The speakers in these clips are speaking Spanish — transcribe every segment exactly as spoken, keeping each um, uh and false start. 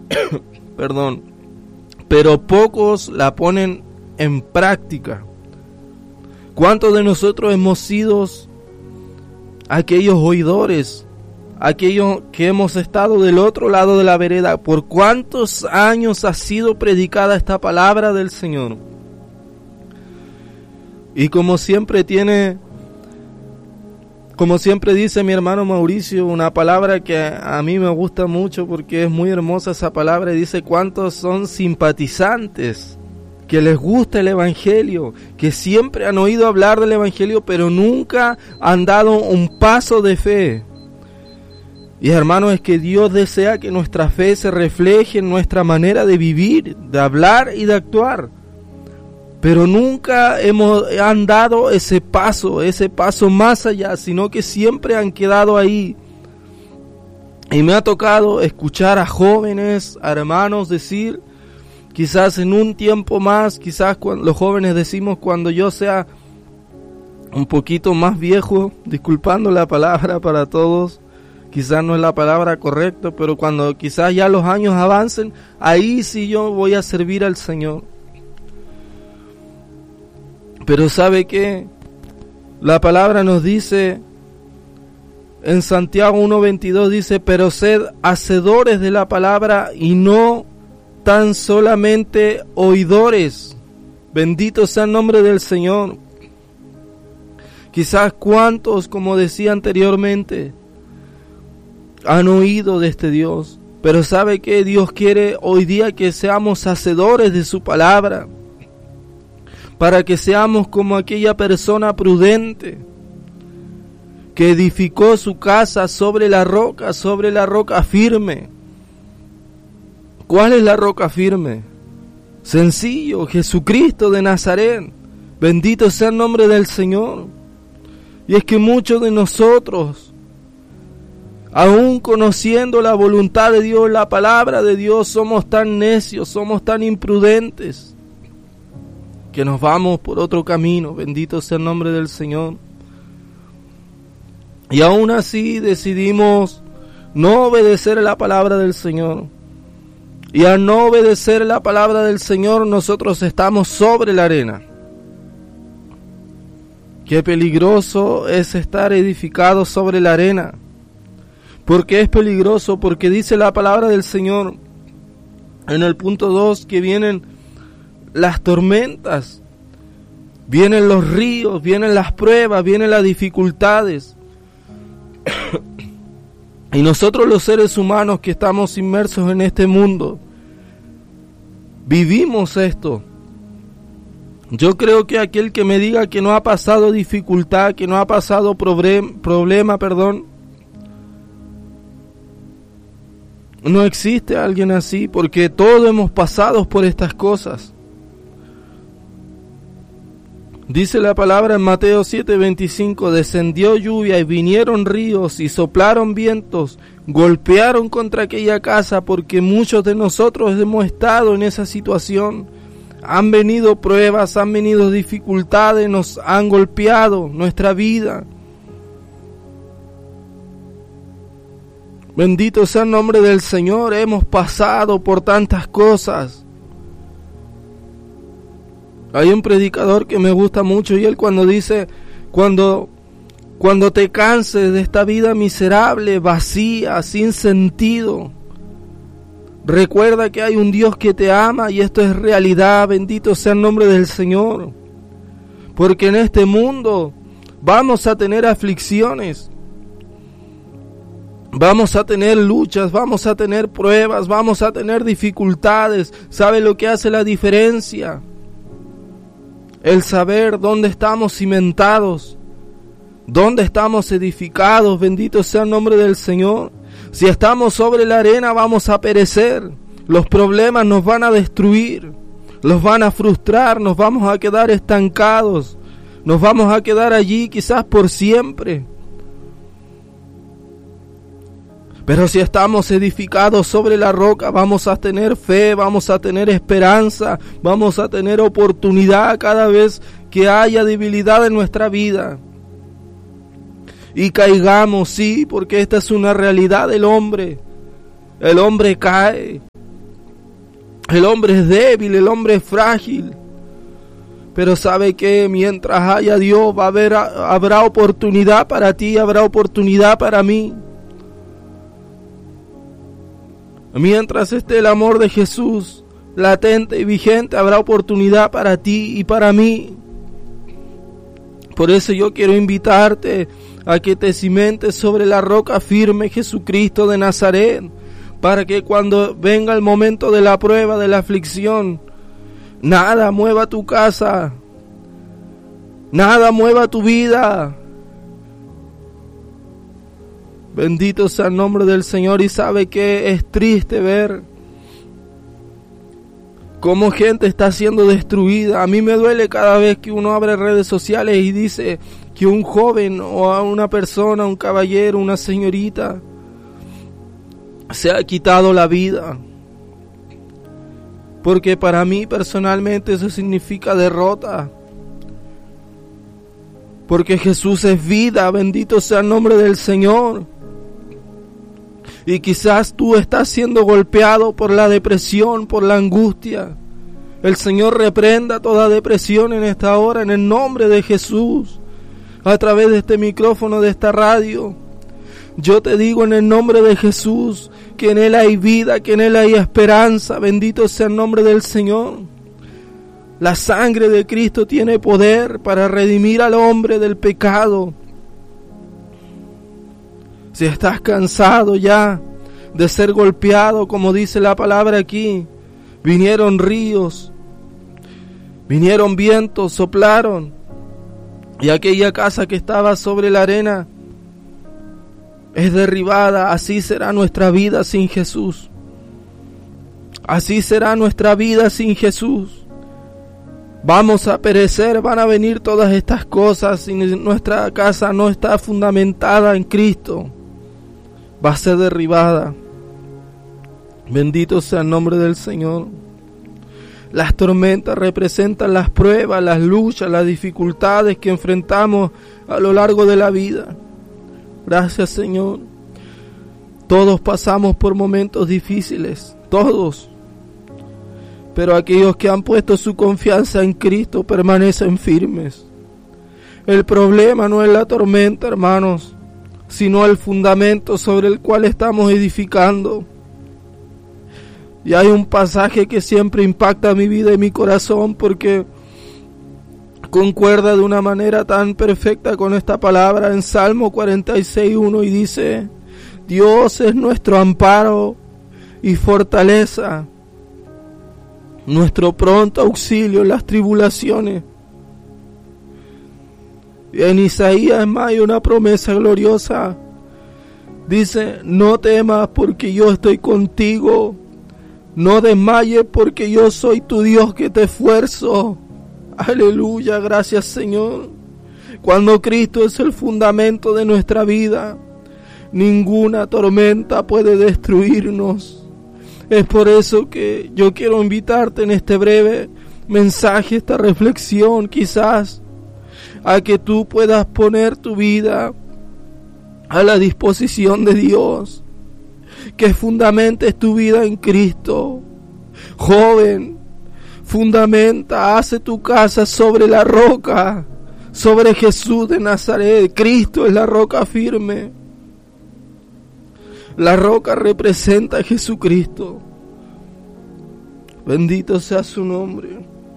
perdón, pero pocos la ponen en práctica. ¿Cuántos de nosotros hemos sido aquellos oidores, aquellos que hemos estado del otro lado de la vereda? ¿Por cuántos años ha sido predicada esta palabra del Señor? Y como siempre tiene, como siempre dice mi hermano Mauricio, una palabra que a mí me gusta mucho porque es muy hermosa esa palabra, y dice: ¿cuántos son simpatizantes que les gusta el Evangelio, que siempre han oído hablar del Evangelio, pero nunca han dado un paso de fe? Y hermanos, es que Dios desea que nuestra fe se refleje en nuestra manera de vivir, de hablar y de actuar. Pero nunca hemos han dado ese paso, ese paso más allá, sino que siempre han quedado ahí. Y me ha tocado escuchar a jóvenes, a hermanos decir, quizás en un tiempo más, quizás cuando los jóvenes decimos cuando yo sea un poquito más viejo, disculpando la palabra para todos, quizás no es la palabra correcta, pero cuando quizás ya los años avancen, ahí sí yo voy a servir al Señor. Pero ¿sabe qué? La palabra nos dice, en Santiago uno veintidós dice: pero sed hacedores de la palabra y no tan solamente oidores. Bendito sea el nombre del Señor. Quizás cuántos, como decía anteriormente, han oído de este Dios, pero ¿sabe qué? Dios quiere hoy día que seamos hacedores de su palabra, para que seamos como aquella persona prudente que edificó su casa sobre la roca, sobre la roca firme. ¿Cuál es la roca firme? Sencillo, Jesucristo de Nazaret. Bendito sea el nombre del Señor. Y es que muchos de nosotros, aún conociendo la voluntad de Dios, la palabra de Dios, somos tan necios, somos tan imprudentes, que nos vamos por otro camino. Bendito sea el nombre del Señor. Y aún así decidimos no obedecer la palabra del Señor. Y al no obedecer la palabra del Señor, nosotros estamos sobre la arena. Qué peligroso es estar edificados sobre la arena. ¿Por qué es peligroso? Porque dice la palabra del Señor en el punto dos que vienen las tormentas, vienen los ríos, vienen las pruebas, vienen las dificultades. Y nosotros los seres humanos que estamos inmersos en este mundo, vivimos esto. Yo creo que aquel que me diga que no ha pasado dificultad, que no ha pasado problem, problema, perdón, no existe alguien así, porque todos hemos pasado por estas cosas. Dice la palabra en Mateo siete veinticinco: descendió lluvia y vinieron ríos y soplaron vientos, golpearon contra aquella casa, porque muchos de nosotros hemos estado en esa situación. Han venido pruebas, han venido dificultades, nos han golpeado nuestra vida. Bendito sea el nombre del Señor, hemos pasado por tantas cosas. Hay un predicador que me gusta mucho y él cuando dice, cuando, cuando te canses de esta vida miserable, vacía, sin sentido, recuerda que hay un Dios que te ama y esto es realidad. Bendito sea el nombre del Señor. Porque en este mundo vamos a tener aflicciones, vamos a tener luchas, vamos a tener pruebas, vamos a tener dificultades. ¿Sabe lo que hace la diferencia? El saber dónde estamos cimentados, dónde estamos edificados. Bendito sea el nombre del Señor. Si estamos sobre la arena vamos a perecer, los problemas nos van a destruir, los van a frustrar, nos vamos a quedar estancados, nos vamos a quedar allí quizás por siempre. Pero si estamos edificados sobre la roca, vamos a tener fe, vamos a tener esperanza, vamos a tener oportunidad cada vez que haya debilidad en nuestra vida. Y caigamos, sí, porque esta es una realidad del hombre. El hombre cae, El hombre es débil, el hombre es frágil. Pero sabe que mientras haya Dios va a haber, habrá oportunidad para ti, habrá oportunidad para mí. Mientras esté el amor de Jesús latente y vigente, habrá oportunidad para ti y para mí. Por eso yo quiero invitarte a que te cimentes sobre la roca firme, Jesucristo de Nazaret, para que cuando venga el momento de la prueba, de la aflicción, nada mueva tu casa, nada mueva tu vida. Bendito sea el nombre del Señor. Y sabe que es triste ver cómo gente está siendo destruida. A mí me duele cada vez que uno abre redes sociales y dice que un joven o a una persona, un caballero, una señorita se ha quitado la vida. Porque para mí personalmente eso significa derrota. Porque Jesús es vida, bendito sea el nombre del Señor. Y quizás tú estás siendo golpeado por la depresión, por la angustia. El Señor reprenda toda depresión en esta hora, en el nombre de Jesús. A través de este micrófono, de esta radio. Yo te digo en el nombre de Jesús, que en Él hay vida, que en Él hay esperanza. Bendito sea el nombre del Señor. La sangre de Cristo tiene poder para redimir al hombre del pecado. Si estás cansado ya de ser golpeado, como dice la palabra aquí, vinieron ríos, vinieron vientos, soplaron, y aquella casa que estaba sobre la arena es derribada. Así será nuestra vida sin Jesús. Así será nuestra vida sin Jesús. Vamos a perecer, van a venir todas estas cosas si nuestra casa no está fundamentada en Cristo. Va a ser derribada. Bendito sea el nombre del Señor. Las tormentas representan las pruebas, las luchas, las dificultades que enfrentamos a lo largo de la vida. Gracias, Señor. Todos pasamos por momentos difíciles, todos. Pero aquellos que han puesto su confianza en Cristo permanecen firmes. El problema no es la tormenta, hermanos, sino el fundamento sobre el cual estamos edificando. Y hay un pasaje que siempre impacta mi vida y mi corazón porque concuerda de una manera tan perfecta con esta palabra en Salmo cuarenta y seis, uno, y dice: Dios es nuestro amparo y fortaleza, nuestro pronto auxilio en las tribulaciones. Y en Isaías hay una promesa gloriosa. Dice: no temas porque yo estoy contigo. No desmayes porque yo soy tu Dios que te esfuerzo. Aleluya, gracias Señor. Cuando Cristo es el fundamento de nuestra vida, ninguna tormenta puede destruirnos. Es por eso que yo quiero invitarte en este breve mensaje, esta reflexión quizás, a que tú puedas poner tu vida a la disposición de Dios, que fundamentes tu vida en Cristo. Joven, fundamenta, hace tu casa sobre la roca, sobre Jesús de Nazaret. Cristo es la roca firme. La roca representa a Jesucristo. Bendito sea su nombre.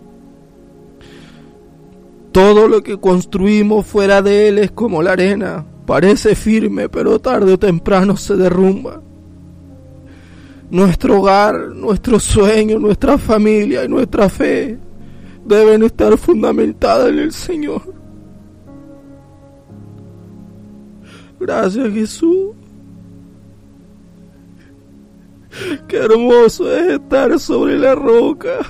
Todo lo que construimos fuera de Él es como la arena. Parece firme, pero tarde o temprano se derrumba. Nuestro hogar, nuestro sueño, nuestra familia y nuestra fe deben estar fundamentadas en el Señor. Gracias, Jesús. Qué hermoso es estar sobre la roca.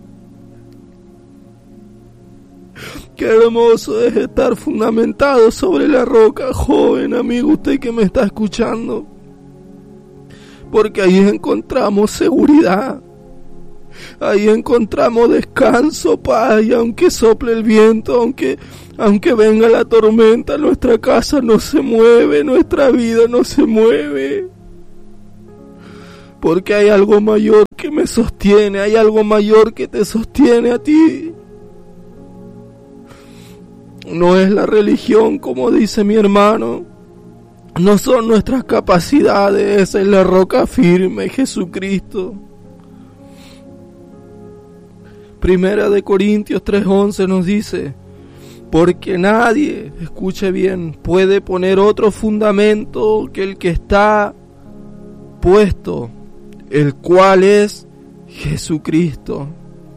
Qué hermoso es estar fundamentado sobre la roca, joven amigo, usted que me está escuchando. Porque ahí encontramos seguridad. Ahí encontramos descanso, paz, y aunque sople el viento, aunque, aunque venga la tormenta, nuestra casa no se mueve, nuestra vida no se mueve. porque hay algo mayor que me sostiene, hay algo mayor que te sostiene a ti. No es la religión, como dice mi hermano, no son nuestras capacidades, esa es la roca firme, Jesucristo. Primera de Corintios tres once nos dice, porque nadie, escuche bien, puede poner otro fundamento que el que está puesto, el cual es Jesucristo.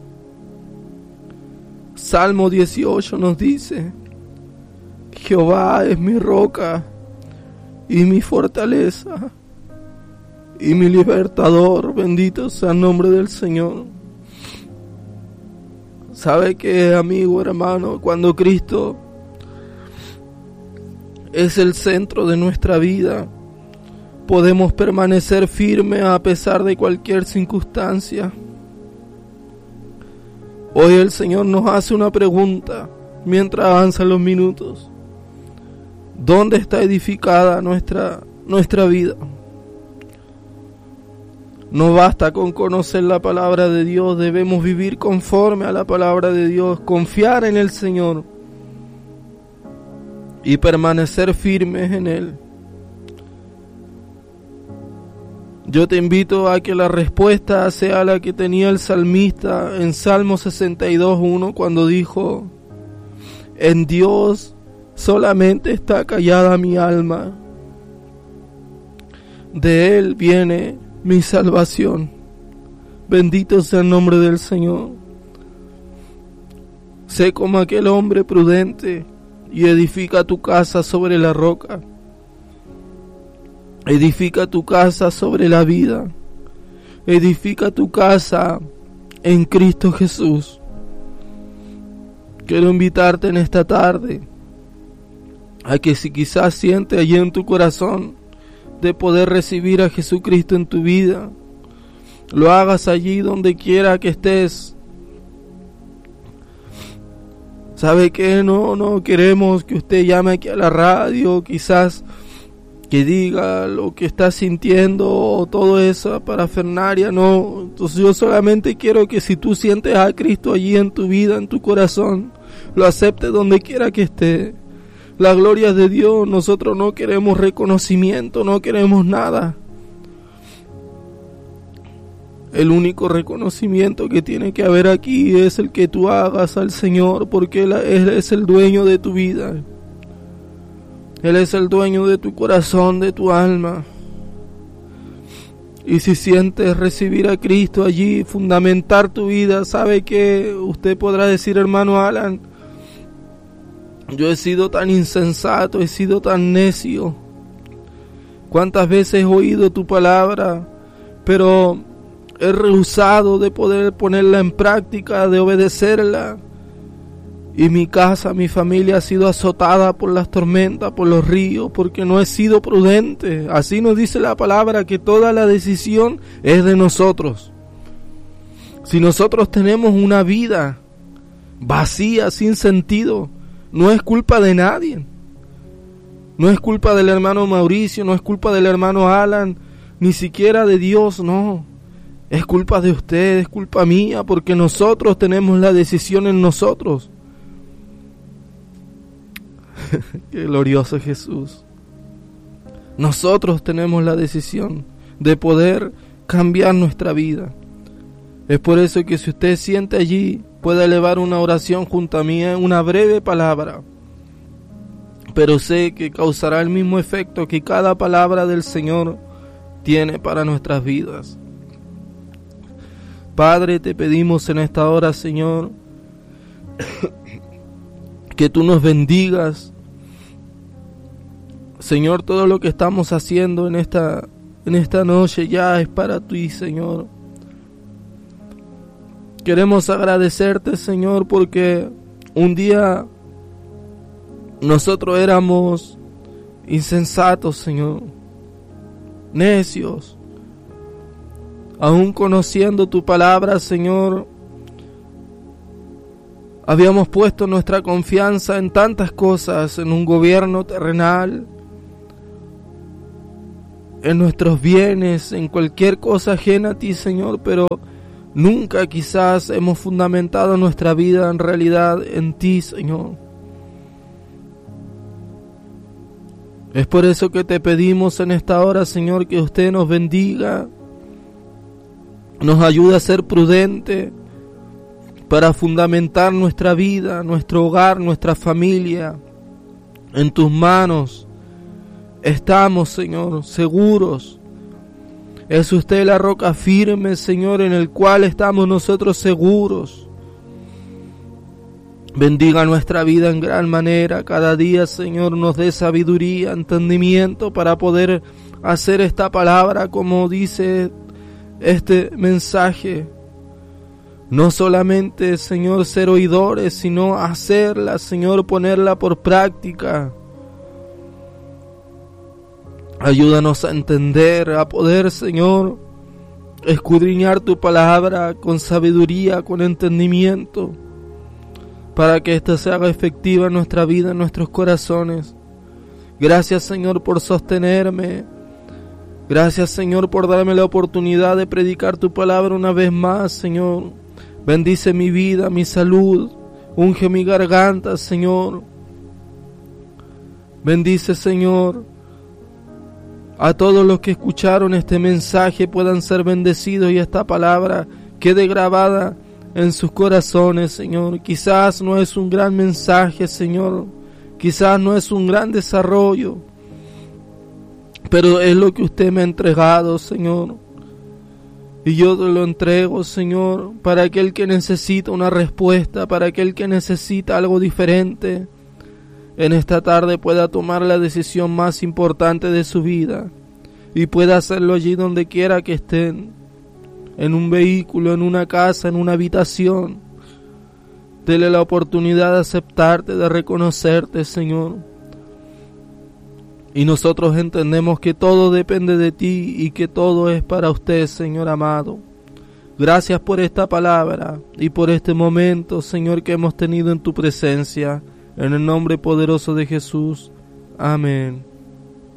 Salmo dieciocho nos dice, Jehová es mi roca y mi fortaleza y mi libertador, bendito sea el nombre del Señor. ¿Sabe qué, amigo, hermano? Cuando Cristo es el centro de nuestra vida, podemos permanecer firmes a pesar de cualquier circunstancia. Hoy el Señor nos hace una pregunta mientras avanzan los minutos. ¿Dónde está edificada nuestra, nuestra vida? No basta con conocer la palabra de Dios, debemos vivir conforme a la palabra de Dios, confiar en el Señor y permanecer firmes en Él. Yo te invito a que la respuesta sea la que tenía el salmista en Salmo sesenta y dos uno cuando dijo, en Dios solamente está callada mi alma, de Él viene mi salvación. Bendito sea el nombre del Señor. Sé como aquel hombre prudente y edifica tu casa sobre la roca. Edifica tu casa sobre la vida. Edifica tu casa en Cristo Jesús. Quiero invitarte en esta tarde a que si quizás sientes allí en tu corazón de poder recibir a Jesucristo en tu vida, lo hagas allí donde quiera que estés. ¿Sabe qué? No, no queremos que usted llame aquí a la radio, quizás que diga lo que está sintiendo o todo eso parafernalia, no. Entonces yo solamente quiero que si tú sientes a Cristo allí en tu vida, en tu corazón, lo aceptes donde quiera que esté. La gloria de Dios, nosotros no queremos reconocimiento, no queremos nada. El único reconocimiento que tiene que haber aquí es el que tú hagas al Señor, porque Él es el dueño de tu vida. Él es el dueño de tu corazón, de tu alma. Y si sientes recibir a Cristo allí, fundamentar tu vida, sabe que usted podrá decir, hermano Alan, yo he sido tan insensato, he sido tan necio. ¿Cuántas veces he oído tu palabra, pero he rehusado de poder ponerla en práctica, de obedecerla? Y mi casa, mi familia ha sido azotada por las tormentas, por los ríos, porque no he sido prudente. Así nos dice la palabra, que toda la decisión es de nosotros. Si nosotros tenemos una vida vacía, sin sentido, no es culpa de nadie. No es culpa del hermano Mauricio, no es culpa del hermano Alan, ni siquiera de Dios, no. Es culpa de usted, es culpa mía, porque nosotros tenemos la decisión en nosotros. Qué glorioso Jesús. Nosotros tenemos la decisión de poder cambiar nuestra vida. Es por eso que si usted siente allí, puede elevar una oración junto a mí, una breve palabra, pero sé que causará el mismo efecto que cada palabra del Señor tiene para nuestras vidas. Padre, te pedimos en esta hora, Señor, que tú nos bendigas. Señor, todo lo que estamos haciendo en esta, en esta noche ya es para ti, Señor. Queremos agradecerte, Señor, porque un día nosotros éramos insensatos, Señor, necios. Aún conociendo tu palabra, Señor, habíamos puesto nuestra confianza en tantas cosas, en un gobierno terrenal, en nuestros bienes, en cualquier cosa ajena a ti, Señor, pero nunca quizás hemos fundamentado nuestra vida en realidad en ti, Señor. Es por eso que te pedimos en esta hora, Señor, que usted nos bendiga, nos ayude a ser prudente para fundamentar nuestra vida, nuestro hogar, nuestra familia. En tus manos estamos, Señor, seguros. Es usted la roca firme, Señor, en el cual estamos nosotros seguros. Bendiga nuestra vida en gran manera. Cada día, Señor, nos dé sabiduría, entendimiento para poder hacer esta palabra como dice este mensaje. No solamente, Señor, ser oidores, sino hacerla, Señor, ponerla por práctica. Ayúdanos a entender, a poder, Señor, escudriñar tu palabra con sabiduría, con entendimiento, para que ésta se haga efectiva en nuestra vida, en nuestros corazones. Gracias, Señor, por sostenerme. Gracias, Señor, por darme la oportunidad de predicar tu palabra una vez más, Señor. Bendice mi vida, mi salud. Unge mi garganta, Señor. Bendice, Señor, a todos los que escucharon este mensaje puedan ser bendecidos y esta palabra quede grabada en sus corazones, Señor. Quizás no es un gran mensaje, Señor. Quizás no es un gran desarrollo, pero es lo que usted me ha entregado, Señor. Y yo te lo entrego, Señor, para aquel que necesita una respuesta, para aquel que necesita algo diferente. En esta tarde pueda tomar la decisión más importante de su vida y pueda hacerlo allí donde quiera que estén, en un vehículo, en una casa, en una habitación. Dele la oportunidad de aceptarte, de reconocerte, Señor. Y nosotros entendemos que todo depende de ti y que todo es para usted, Señor amado. Gracias por esta palabra y por este momento, Señor, que hemos tenido en tu presencia. En el nombre poderoso de Jesús. Amén.